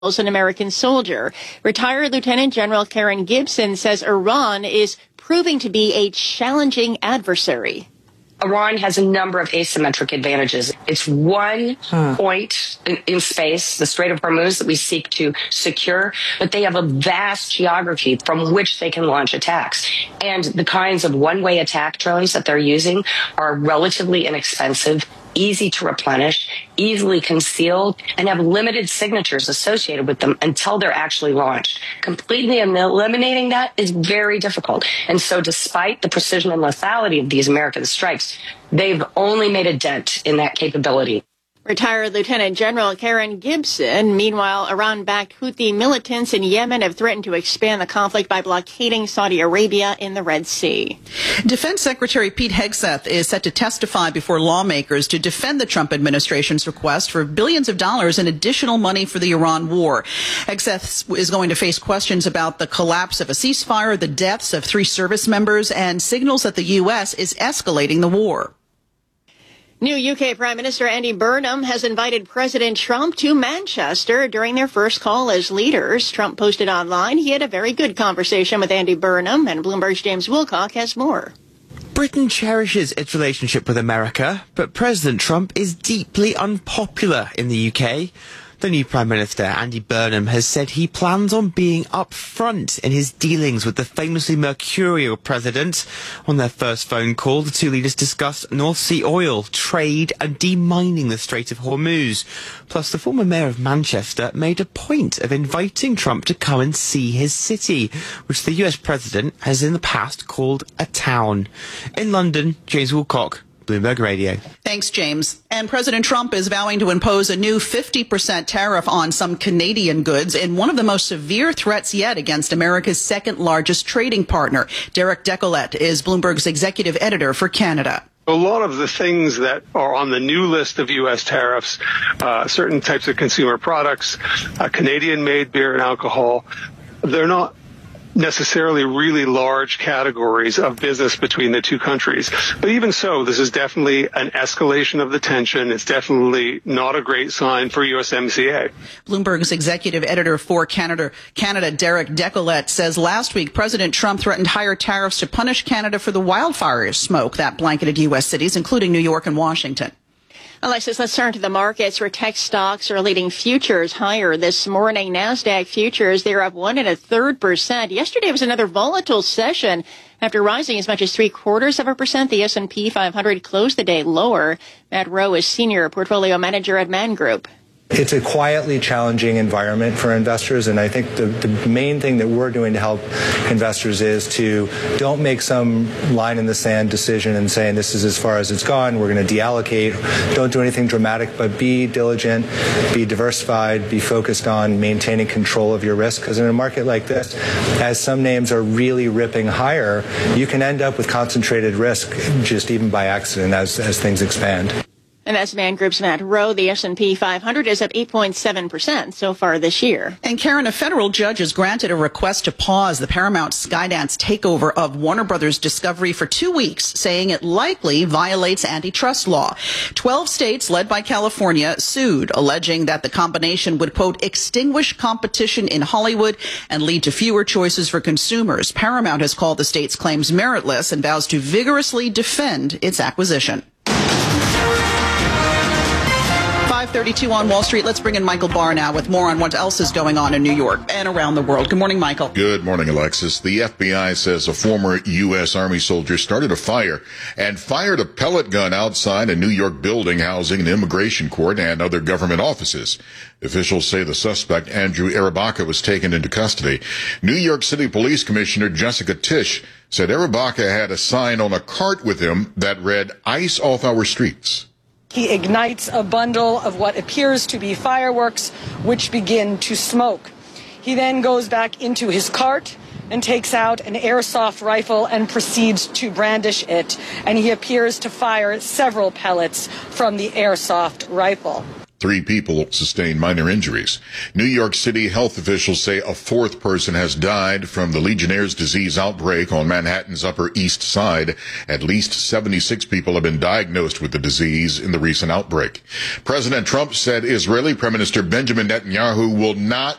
an American soldier. Retired Lieutenant General Karen Gibson says Iran is proving to be a challenging adversary. Iran has a number of asymmetric advantages. It's one point in space, the Strait of Hormuz, that we seek to secure, but they have a vast geography from which they can launch attacks. And the kinds of one-way attack drones that they're using are relatively inexpensive, easy to replenish, easily concealed, and have limited signatures associated with them until they're actually launched. Completely eliminating that is very difficult. And so despite the precision and lethality of these American strikes, they've only made a dent in that capability. Retired Lieutenant General Karen Gibson. Meanwhile, Iran-backed Houthi militants in Yemen have threatened to expand the conflict by blockading Saudi Arabia in the Red Sea. Defense Secretary Pete Hegseth is set to testify before lawmakers to defend the Trump administration's request for billions of dollars in additional money for the Iran war. Hegseth is going to face questions about the collapse of a ceasefire, the deaths of 3 service members, and signals that the U.S. is escalating the war. New UK Prime Minister Andy Burnham has invited President Trump to Manchester during their first call as leaders. Trump posted online he had a very good conversation with Andy Burnham, and Bloomberg's James Wilcock has more. Britain cherishes its relationship with America, but President Trump is deeply unpopular in the UK. The new Prime Minister, Andy Burnham, has said he plans on being upfront in his dealings with the famously mercurial president. On their first phone call, the two leaders discussed North Sea oil, trade and demining the Strait of Hormuz. Plus, the former mayor of Manchester made a point of inviting Trump to come and see his city, which the US president has in the past called a town. In London, James Wilcock, Bloomberg Radio. Thanks, James. And President Trump is vowing to impose a new 50% tariff on some Canadian goods in one of the most severe threats yet against America's second largest trading partner. Derek Decollette is Bloomberg's executive editor for Canada. A lot of the things that are on the new list of U.S. tariffs, certain types of consumer products, Canadian-made beer and alcohol, they're not necessarily really large categories of business between the two countries. But even so, this is definitely an escalation of the tension. It's definitely not a great sign for USMCA. Bloomberg's executive editor for Canada, Derek Decollette, says last week President Trump threatened higher tariffs to punish Canada for the wildfire smoke that blanketed U.S. cities, including New York and Washington. Alexis, let's turn to the markets where tech stocks are leading futures higher this morning. NASDAQ futures, they're up 1 1/3%. Yesterday was another volatile session. After rising as much as 0.75%, the S&P 500 closed the day lower. Matt Rowe is senior portfolio manager at Man Group. It's a quietly challenging environment for investors, and I think the main thing that we're doing to help investors is to don't make some line in the sand decision and saying this is as far as it's gone, we're going to deallocate. Don't do anything dramatic, but be diligent, be diversified, be focused on maintaining control of your risk, because in a market like this, as some names are really ripping higher, you can end up with concentrated risk just even by accident as things expand. And that's Man Group's Matt Rowe. The S&P 500 is up 8.7% so far this year. And Karen, a federal judge has granted a request to pause the Paramount Skydance takeover of Warner Brothers Discovery for 2 weeks, saying it likely violates antitrust law. 12 states, led by California, sued, alleging that the combination would, quote, extinguish competition in Hollywood and lead to fewer choices for consumers. Paramount has called the state's claims meritless and vows to vigorously defend its acquisition. 5:32 on Wall Street. Let's bring in Michael Barr now with more on what else is going on in New York and around the world. Good morning, Michael. Good morning, Alexis. The FBI says a former U.S. Army soldier started a fire and fired a pellet gun outside a New York building housing an immigration court and other government offices. Officials say the suspect, Andrew Arabaka, was taken into custody. New York City Police Commissioner Jessica Tisch said Arabaka had a sign on a cart with him that read, "Ice off our streets." He ignites a bundle of what appears to be fireworks, which begin to smoke. He then goes back into his cart and takes out an airsoft rifle and proceeds to brandish it. And he appears to fire several pellets from the airsoft rifle. 3 people sustained minor injuries. New York City health officials say a 4th person has died from the Legionnaire's disease outbreak on Manhattan's Upper East Side. At least 76 people have been diagnosed with the disease in the recent outbreak. President Trump said Israeli Prime Minister Benjamin Netanyahu will not